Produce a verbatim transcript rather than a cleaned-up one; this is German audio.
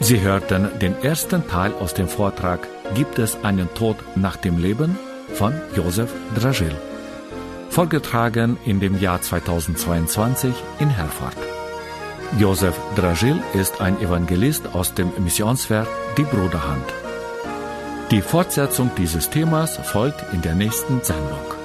Sie hörten den ersten Teil aus dem Vortrag »Gibt es einen Tod nach dem Leben?« von Josef Dragil. Vorgetragen in dem Jahr zweitausendzweiundzwanzig in Herford. Josef Dragil ist ein Evangelist aus dem Missionswerk Die Bruderhand. Die Fortsetzung dieses Themas folgt in der nächsten Sendung.